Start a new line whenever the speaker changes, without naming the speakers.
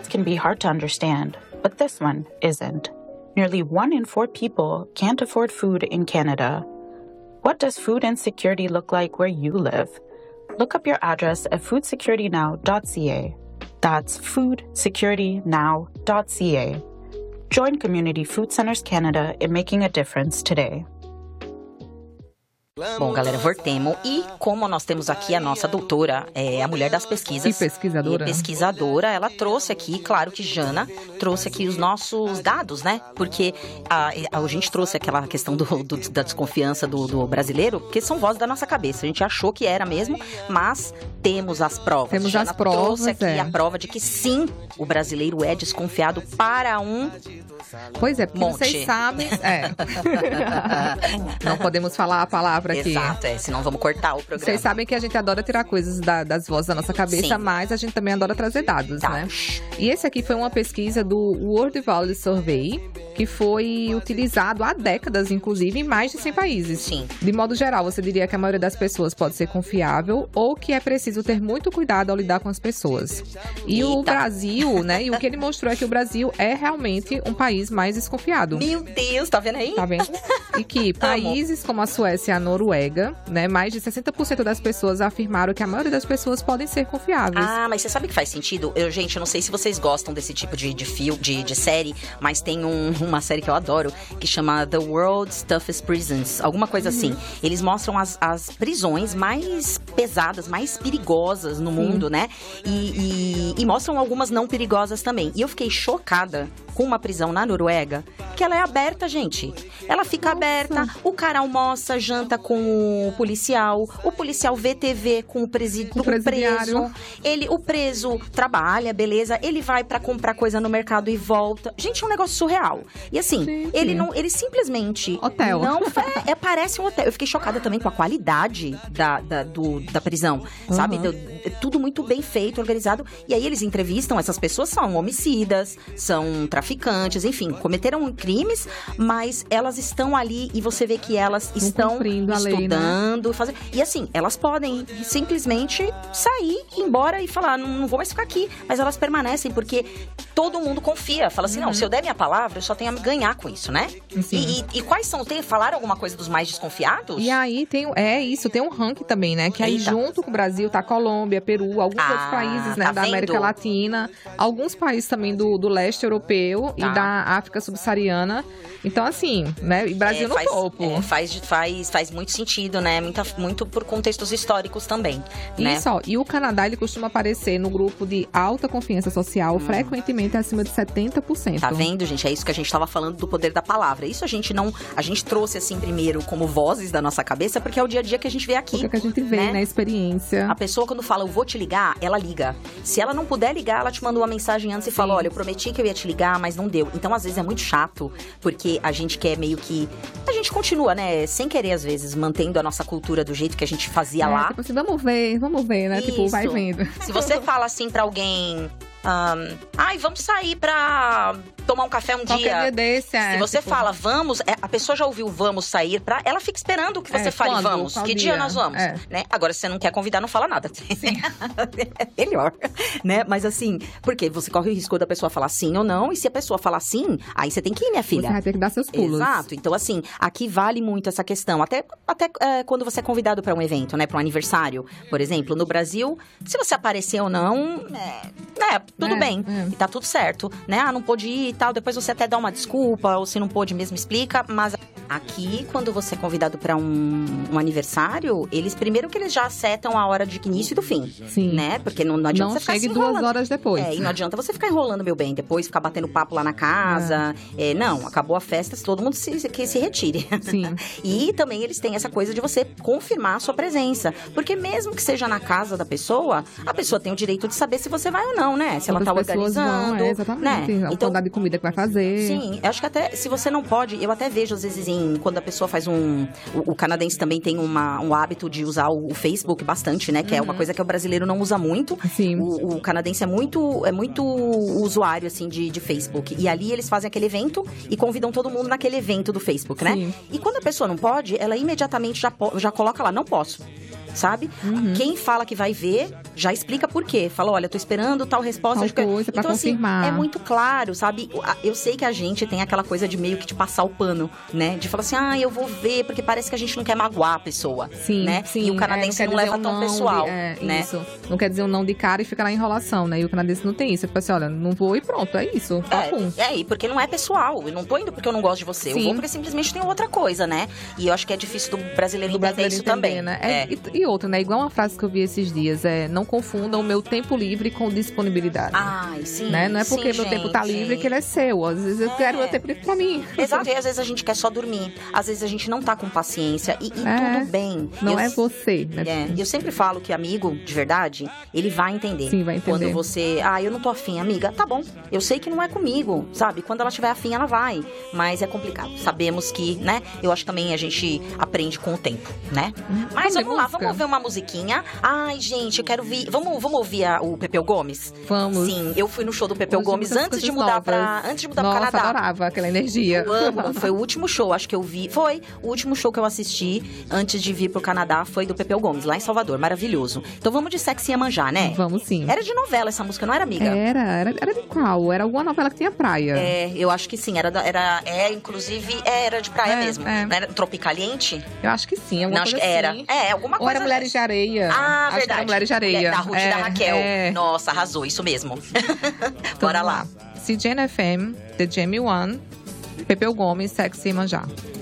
words can be hard to understand, but this one isn't. Nearly 1 in 4 people can't afford food in Canada. What does food insecurity look like where you live? Look up your address at foodsecuritynow.ca. That's foodsecuritynow.ca. Join Community Food Centers Canada in making a difference today.
Bom, galera, voltemos. E como nós temos aqui a nossa doutora, a mulher das pesquisas.
E pesquisadora.
Ela trouxe aqui, claro que Jana trouxe aqui os nossos dados, né? Porque a gente trouxe aquela questão da desconfiança do brasileiro, porque são vozes da nossa cabeça. A gente achou que era mesmo, mas temos as provas.
Temos
Jana
as provas,
trouxe aqui a prova de que sim, o brasileiro é desconfiado para um...
Pois é, porque vocês sabem... Não podemos falar a palavra aqui.
Exato, senão vamos cortar o programa.
Vocês sabem que a gente adora tirar coisas das vozes da nossa cabeça, sim, mas a gente também adora trazer dados, né? E esse aqui foi uma pesquisa do World Value Survey, que foi utilizado há décadas, inclusive, em mais de 100 países.
Sim.
De modo geral, você diria que a maioria das pessoas pode ser confiável ou que é preciso ter muito cuidado ao lidar com as pessoas. E o Brasil, né? E o que ele mostrou é que o Brasil é realmente um país mais desconfiado.
Meu Deus, tá vendo aí?
Tá vendo? E que países como a Suécia e a Noruega, né? Mais de 60% das pessoas afirmaram que a maioria das pessoas podem ser confiáveis.
Ah, mas você sabe que faz sentido? Gente, eu não sei se vocês gostam desse tipo de série, mas tem uma série que eu adoro, que chama The World's Toughest Prisons, alguma coisa assim. Eles mostram as prisões mais pesadas, mais perigosas no mundo, né? E mostram algumas não perigosas também. E eu fiquei chocada com uma prisão na Noruega, que ela é aberta, gente. Ela fica aberta, o cara almoça, janta com o policial vê TV com o preso. O preso trabalha, beleza, ele vai pra comprar coisa no mercado e volta. Gente, é um negócio surreal. E assim, sim. Ele simplesmente...
Hotel.
Não, parece um hotel. Eu fiquei chocada também com a qualidade da prisão, sabe? Tudo muito bem feito, organizado. E aí eles entrevistam, essas pessoas são homicidas, são traficantes, enfim, cometeram crimes, mas elas estão ali e você vê que elas estão estudando, fazendo. E assim, elas podem simplesmente sair, ir embora e falar, não vou mais ficar aqui. Mas elas permanecem porque todo mundo confia. Fala assim, não, se eu der minha palavra, eu só tenho a ganhar com isso, né? E quais são? Falaram alguma coisa dos mais desconfiados?
E aí tem um ranking também, né? Que aí junto com o Brasil tá Colômbia, Peru, alguns outros países, né? Da América Latina, alguns países também do leste europeu e da África subsaariana. Então, assim, né? E Brasil no topo.
Faz muito sentido, né? Muito por contextos históricos também, né?
Isso, ó. E o Canadá, ele costuma aparecer no grupo de alta confiança social, frequentemente acima de 70%.
Tá vendo, gente? É isso que a gente tava falando do poder da palavra. Isso a gente trouxe assim primeiro como vozes da nossa cabeça, porque é o dia a dia que a gente vê aqui.
Porque que a gente vê, né? Experiência.
A pessoa, quando fala, eu vou te ligar, ela liga. Se ela não puder ligar, ela te manda uma mensagem antes e fala, olha, eu prometi que eu ia te ligar, mas não deu. Então, às vezes, é muito chato, porque a gente quer meio que... A gente continua, né? Sem querer, às vezes, mantendo a nossa cultura do jeito que a gente fazia lá.
Tipo assim, vamos ver, né? Isso. Tipo, vai vendo.
Se você fala assim pra alguém... vamos sair pra tomar um café um dia
desse,
se você fala vamos, a pessoa já ouviu vamos sair pra... Ela fica esperando que você fale vamos. Que dia nós vamos? Né? Agora, se você não quer convidar, não fala nada. Sim. É melhor, né? Mas assim, porque você corre o risco da pessoa falar sim ou não, e se a pessoa falar sim, aí você tem que ir, minha filha.
Você vai ter que dar seus pulos.
Exato. Então, assim, aqui vale muito essa questão. Até quando você é convidado pra um evento, né? Pra um aniversário, por exemplo. No Brasil, se você aparecer ou não, tudo bem. E tá tudo certo, né? Não pôde ir e tal. Depois você até dá uma desculpa, ou se não pôde mesmo, explica. Mas aqui, quando você é convidado pra um aniversário, primeiro que eles já acertam a hora de início e do fim.
Sim.
Né? Porque não adianta você ficar
chegue 2 horas depois.
E não adianta você ficar enrolando, meu bem. Depois ficar batendo papo lá na casa. Não, acabou a festa, todo mundo que se retire.
Sim.
E também eles têm essa coisa de você confirmar a sua presença. Porque mesmo que seja na casa da pessoa, a pessoa tem o direito de saber se você vai ou não, né? Se ela tá organizando.
Exatamente.
Né?
A quantidade de comida que vai fazer.
Sim, eu acho que até se você não pode, eu até vejo às vezes quando a pessoa faz o canadense também tem um hábito de usar o Facebook bastante, né? Que é uma coisa que o brasileiro não usa muito.
Sim.
O canadense é muito usuário, assim, de Facebook. E ali eles fazem aquele evento e convidam todo mundo naquele evento do Facebook, né?
Sim.
E quando a pessoa não pode, ela imediatamente já coloca lá, não posso. Sabe? Quem fala que vai ver, já explica por quê. Fala, olha, tô esperando tal resposta.
Tal coisa pra
então,
confirmar.
assim, é muito claro, sabe? Eu sei que a gente tem aquela coisa de meio que de passar o pano, né? De falar assim, eu vou ver, porque parece que a gente não quer magoar a pessoa,
sim,
né?
Sim,
e o canadense não leva tão pessoal, né?
Isso. Não quer dizer um não de cara e fica lá em enrolação, né? E o canadense não tem isso. Ele fala assim, olha, não vou e pronto, é isso.
E porque não é pessoal. Eu não tô indo porque eu não gosto de você. Sim. Eu vou porque simplesmente tem outra coisa, né? E eu acho que é difícil do brasileiro entender isso também.
Né? E outra, né? Igual uma frase que eu vi esses dias, não confundam o meu tempo livre com disponibilidade.
Ai, sim.
Né? Não é porque meu tempo tá livre que ele é seu. Às vezes eu quero meu tempo livre pra mim.
Exato, e às vezes a gente quer só dormir. Às vezes a gente não tá com paciência e tudo bem.
Não é você, né?
Eu sempre falo que amigo, de verdade, ele vai entender.
Sim, vai entender.
Quando você, eu não tô afim, amiga, tá bom. Eu sei que não é comigo, sabe? Quando ela tiver afim, ela vai. Mas é complicado. Sabemos que, né? Eu acho que também a gente aprende com o tempo, né? Mas vamos lá, vamos ouvir uma musiquinha. Ai, gente, eu quero ouvir. Vamos ouvir o Pepeu Gomes?
Vamos.
Sim, eu fui no show do Pepeu Gomes antes de mudar pro Canadá.
Nossa, adorava aquela energia.
Eu amo. Foi o último show, acho que eu vi. Foi o último show que eu assisti antes de vir pro Canadá, foi do Pepeu Gomes, lá em Salvador. Maravilhoso. Então vamos de Sexy Iemanjá, né?
Vamos sim.
Era de novela essa música, não era, amiga?
Era de qual? Era alguma novela que tinha praia.
Eu acho que sim. Inclusive, era de praia mesmo. Não era Tropicaliente?
Eu acho que sim, alguma coisa assim.
Era. Alguma coisa.
Ou era Mulheres de Areia.
Ah,
acho
verdade.
Que era Mulheres de Areia.
Da Ruth e da Raquel. Nossa, arrasou, isso mesmo.
Então, bora lá. CJN FM, The Jamie One, Pepeu Gomes, Sexy Iemanjá.